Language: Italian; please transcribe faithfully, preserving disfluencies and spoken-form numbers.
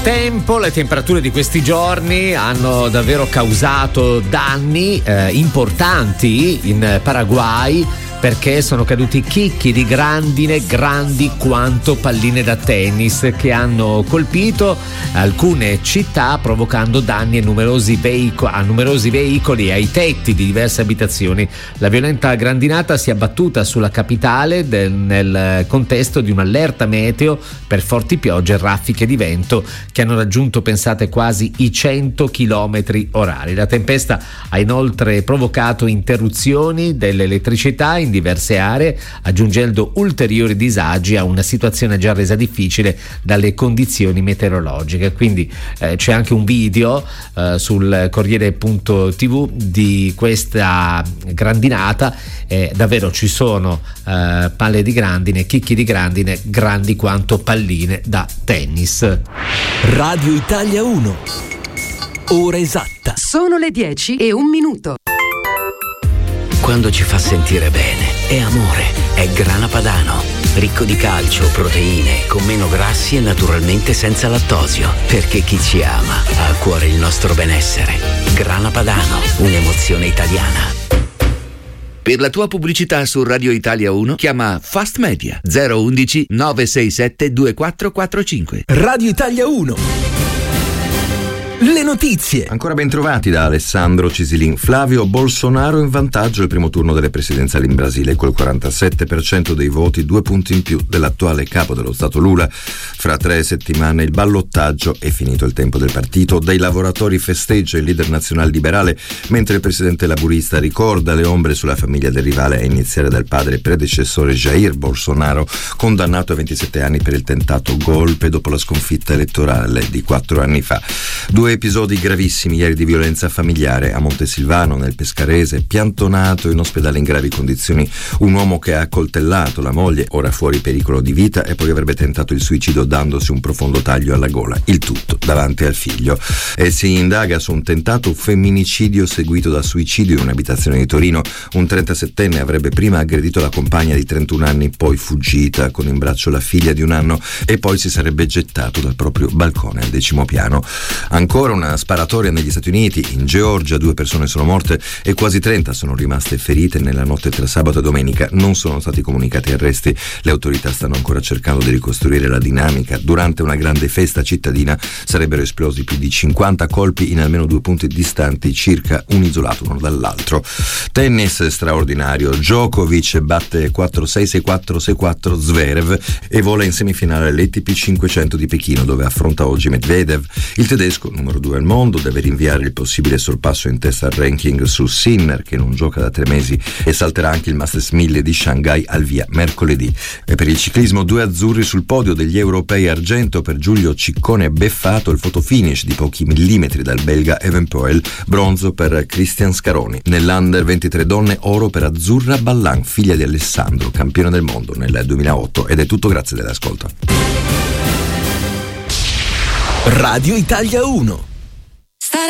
Tempo, le temperature di questi giorni hanno davvero causato danni eh, importanti in Paraguay, perché sono caduti chicchi di grandine grandi quanto palline da tennis che hanno colpito alcune città, provocando danni a numerosi, veico- a numerosi veicoli e ai tetti di diverse abitazioni. La violenta grandinata si è abbattuta sulla capitale del, nel contesto di un'allerta meteo per forti piogge e raffiche di vento che hanno raggiunto, pensate, quasi i cento chilometri orari. La tempesta ha inoltre provocato interruzioni dell'elettricità in diverse aree, aggiungendo ulteriori disagi a una situazione già resa difficile dalle condizioni meteorologiche. Quindi eh, c'è anche un video eh, sul Corriere punto tivù di questa grandinata. Eh, davvero ci sono eh, palle di grandine, chicchi di grandine grandi quanto palline da tennis. Radio Italia uno, ora esatta. Sono le dieci e un minuto. Quando ci fa sentire bene, è amore, è Grana Padano. Ricco di calcio, proteine, con meno grassi e naturalmente senza lattosio. Perché chi ci ama ha a cuore il nostro benessere. Grana Padano, un'emozione italiana. Per la tua pubblicità su Radio Italia uno chiama Fast Media zero undici nove sei sette due quattro quattro cinque. Radio Italia uno. Le notizie. Ancora ben trovati da Alessandro Cisilin. Flavio Bolsonaro in vantaggio al primo turno delle presidenziali in Brasile col quarantasette per cento dei voti, due punti in più dell'attuale capo dello Stato Lula. Fra tre settimane il ballottaggio, è finito il tempo del partito dei lavoratori, festeggia il leader nazionale liberale, mentre il presidente laburista ricorda le ombre sulla famiglia del rivale, a iniziare dal padre predecessore Jair Bolsonaro, condannato a ventisette anni per il tentato golpe dopo la sconfitta elettorale di quattro anni fa. Due episodi gravissimi ieri di violenza familiare a Montesilvano, nel Pescarese. Piantonato in ospedale in gravi condizioni un uomo che ha accoltellato la moglie, ora fuori pericolo di vita, e poi avrebbe tentato il suicidio dandosi un profondo taglio alla gola, il tutto davanti al figlio. E si indaga su un tentato femminicidio seguito da suicidio in un'abitazione di Torino. Un trentasettenne avrebbe prima aggredito la compagna di trentuno anni, poi fuggita con in braccio la figlia di un anno, e poi si sarebbe gettato dal proprio balcone al decimo piano. Ancora una sparatoria negli Stati Uniti. In Georgia due persone sono morte e quasi trenta sono rimaste ferite nella notte tra sabato e domenica. Non sono stati comunicati arresti. Le autorità stanno ancora cercando di ricostruire la dinamica. Durante una grande festa cittadina sarebbero esplosi più di cinquanta colpi in almeno due punti distanti, circa un isolato uno dall'altro. Tennis straordinario. Djokovic batte quattro sei sei quattro sei quattro Zverev e vola in semifinale all'A T P cinquecento di Pechino, dove affronta oggi Medvedev. Il tedesco, numero due al mondo, deve rinviare il possibile sorpasso in testa al ranking su Sinner, che non gioca da tre mesi, e salterà anche il Masters mille di Shanghai al via mercoledì. E per il ciclismo due azzurri sul podio degli europei, argento per Giulio Ciccone Beffato, il fotofinish di pochi millimetri dal belga Evenepoel, bronzo per Cristian Scaroni. Nell'Under ventitré donne, oro per Azzurra Ballan, figlia di Alessandro, campione del mondo nel duemilaotto. Ed è tutto, grazie dell'ascolto. Radio Italia uno.